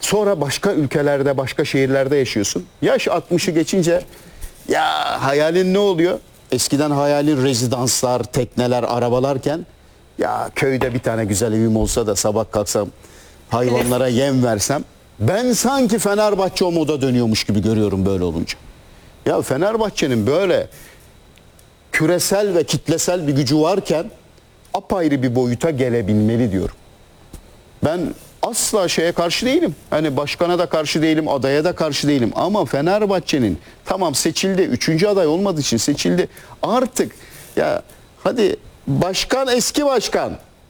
Sonra başka ülkelerde, başka şehirlerde yaşıyorsun. Yaş 60'ı geçince ya hayalin ne oluyor? Eskiden hayalin rezidanslar, tekneler, arabalarken ya köyde bir tane güzel evim olsa da sabah kalksam hayvanlara yem versem. Ben sanki Fenerbahçe o moda dönüyormuş gibi görüyorum böyle olunca. Ya Fenerbahçe'nin böyle küresel ve kitlesel bir gücü varken apayrı bir boyuta gelebilmeli diyorum. Ben asla şeye karşı değilim. Hani başkana da karşı değilim, adaya da karşı değilim. Ama Fenerbahçe'nin tamam seçildi, 3. aday olmadığı için seçildi. Artık ya hadi başkan eski başkan.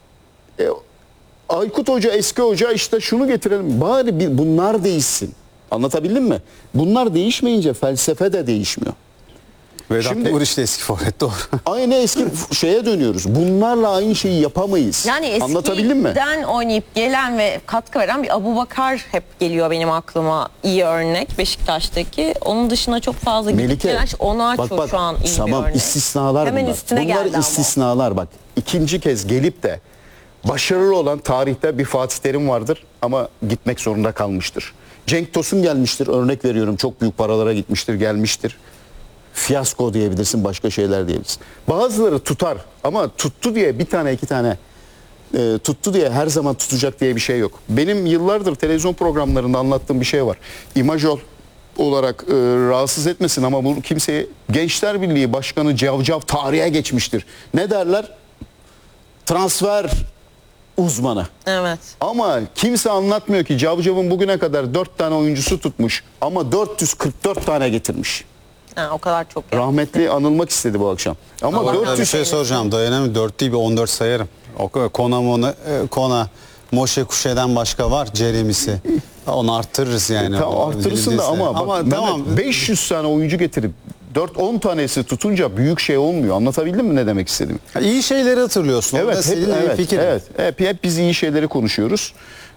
Aykut Hoca eski hoca, işte şunu getirelim. Bari bunlar değişsin. Anlatabildim mi? Bunlar değişmeyince felsefe de değişmiyor. Vedat Muriç de eski forvet, doğru. Aynı eski şeye dönüyoruz. Bunlarla aynı şeyi yapamayız. Yani Anlatabildim mi? eskiden oynayıp gelen ve katkı veren bir Abubakar hep geliyor benim aklıma, iyi örnek Beşiktaş'taki. Onun dışında çok fazla gidip gelen Onaço şu an iyi tamam, bir örnek. istisnalar Hemen bunlar. üstüne Bunlar geldi istisnalar bak. İkinci kez gelip de başarılı olan tarihte bir Fatih Terim vardır ama gitmek zorunda kalmıştır. Cenk Tosun gelmiştir, örnek veriyorum, çok büyük paralara gitmiştir, gelmiştir. Fiyasko diyebilirsin, başka şeyler diyebilirsin. Bazıları tutar ama tuttu diye bir tane iki tane tuttu diye her zaman tutacak diye bir şey yok. Benim yıllardır televizyon programlarında anlattığım bir şey var. İmaj olarak rahatsız etmesin ama bu kimseye, Gençler Birliği Başkanı Cavcav tarihe geçmiştir. Ne derler? Transfer uzmanı. Evet. Ama kimse anlatmıyor ki Cavcav'ın bugüne kadar 4 tane oyuncusu tutmuş ama 444 tane getirmiş. Ha, o kadar çok. Rahmetli anılmak istedi bu akşam. Ama Ama 400 bir şey soracağım, dayanamıyorum. 4 değil, bir 14 sayarım. Kona Moşe Kuşe'den başka var, Jeremy'si. Onu arttırırız yani. Tamam, arttırırsın da ama bak, tamam. 500 tane oyuncu getirip 4-10 tanesi tutunca büyük şey olmuyor. Anlatabildim mi ne demek istedim? İyi şeyleri hatırlıyorsun. Evet, hep biz iyi şeyleri konuşuyoruz.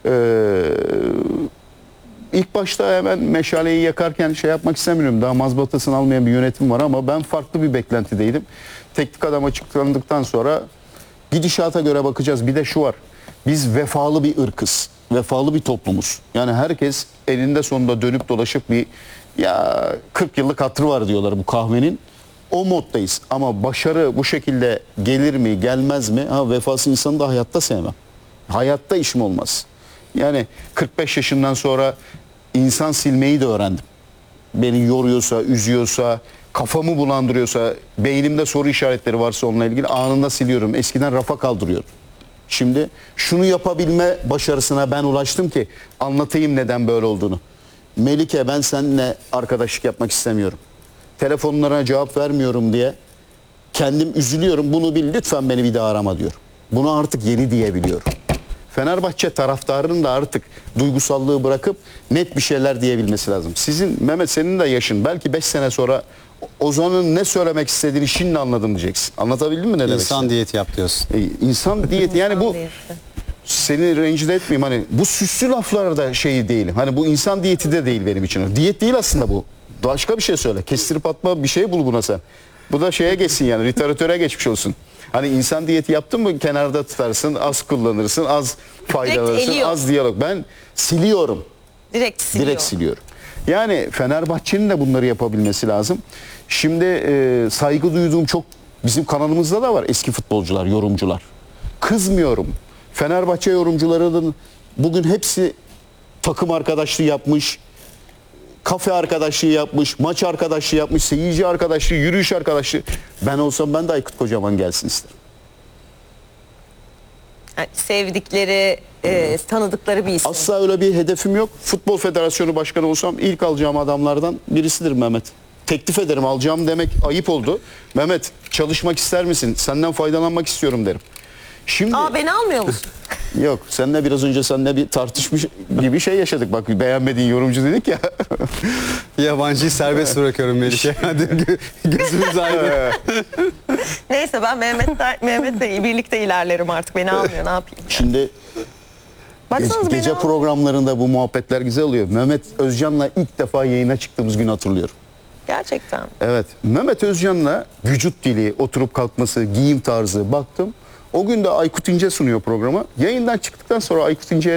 İlk başta hemen meşaleyi yakarken şey yapmak istemiyorum. Daha mazbatasını almayan bir yönetim var ama ben farklı bir beklentideydim. Teknik adam açıklandıktan sonra gidişata göre bakacağız. Bir de şu var. Biz vefalı bir ırkız. Vefalı bir toplumuz. Yani herkes elinde sonunda dönüp dolaşıp bir 40 yıllık hatırı var diyorlar bu kahvenin. O moddayız. Ama başarı bu şekilde gelir mi, gelmez mi? Vefasız insanı da hayatta sevmem. Hayatta işim olmaz. Yani 45 yaşından sonra insan silmeyi de öğrendim. Beni yoruyorsa, üzüyorsa, kafamı bulandırıyorsa, beynimde soru işaretleri varsa onunla ilgili anında siliyorum. Eskiden rafa kaldırıyordum. Şimdi şunu yapabilme başarısına ben ulaştım ki anlatayım neden böyle olduğunu. Melike, ben seninle arkadaşlık yapmak istemiyorum. Telefonlara cevap vermiyorum diye kendim üzülüyorum. Bunu bil, lütfen beni bir daha arama diyorum. Bunu artık yeni diyebiliyorum. Fenerbahçe taraftarının da artık duygusallığı bırakıp net bir şeyler diyebilmesi lazım. Mehmet, senin de yaşın belki 5 sene sonra Ozan'ın ne söylemek istediğini şimdi anladım diyeceksin. Anlatabildim mi ne demek? İnsan diyeti yap diyorsun. İnsan diyeti yani bu, seni rencide etmeyeyim, hani bu süslü laflarda şeyi değilim. Hani bu insan diyeti de değil benim için. Diyet değil aslında bu. Başka bir şey söyle. Kestirip atma bir şey bul buna sen. Bu da şeye geçsin yani, literatüre geçmiş olsun. Hani insan diyeti yaptın mı kenarda tutarsın, az kullanırsın, az faydalanırsın, az diyalog. Ben siliyorum. Direkt siliyorum. Yani Fenerbahçe'nin de bunları yapabilmesi lazım. Şimdi saygı duyduğum çok, bizim kanalımızda da var eski futbolcular, yorumcular. Kızmıyorum. Fenerbahçe yorumcularının bugün hepsi takım arkadaşlığı yapmış, kafe arkadaşlığı yapmış, maç arkadaşlığı yapmış, seyirci arkadaşlığı, yürüyüş arkadaşlığı. Ben olsam ben de Aykut Kocaman gelsin isterim. Yani sevdikleri, tanıdıkları bir isim. Asla öyle bir hedefim yok. Futbol Federasyonu Başkanı olsam ilk alacağım adamlardan birisidir Mehmet. Teklif ederim, alacağım demek ayıp oldu. Mehmet, çalışmak ister misin? Senden faydalanmak istiyorum derim. Şimdi Beni almıyor musun? Yok, seninle biraz önce bir tartışmış gibi şey yaşadık. Bak, beğenmediğin yorumcu dedik ya. Yabancıyı serbest bırakıyorum Melike. Hadi gözümüz aydın. Neyse, ben Mehmet'le birlikte ilerlerim artık. Beni almıyor, ne yapayım? Şimdi gece programlarında bu muhabbetler güzel oluyor. Mehmet Özcan'la ilk defa yayına çıktığımız günü hatırlıyorum. Gerçekten. Evet. Mehmet Özcan'la vücut dili, oturup kalkması, giyim tarzı baktım. O gün de Aykut İnce sunuyor programı. Yayından çıktıktan sonra Aykut İnce'ye